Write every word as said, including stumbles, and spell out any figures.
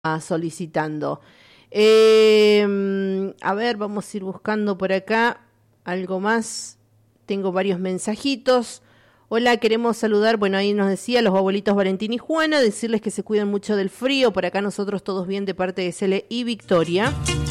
solicitando. Eh, a ver, vamos a ir buscando por acá algo más. Tengo varios mensajitos. Hola, queremos saludar, bueno, ahí nos decía los abuelitos Valentín y Juana, decirles que se cuiden mucho del frío. Por acá nosotros todos bien de parte de Cele y Victoria.